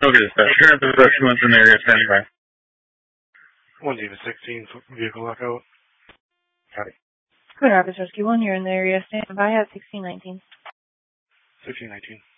Okay, dispatch. Current possession was in the area, standing by. 1 David 16, vehicle lockout. Copy. Queen Rapids Rescue 1, you're in the area, standing by at 1619. 1619.